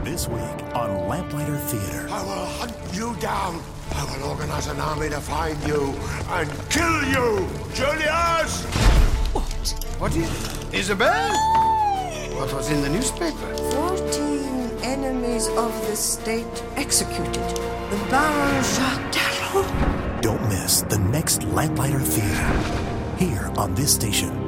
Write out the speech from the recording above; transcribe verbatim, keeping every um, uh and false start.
This week on Lamplighter Theater. I will hunt you down. I will organize an army to find you and kill you, Julius! What? What is... Isabel? What was in the newspaper? Fourteen enemies of the state executed. The Baron Jacques Darrow. Don't miss the next Lamplighter Theater. Here on this station.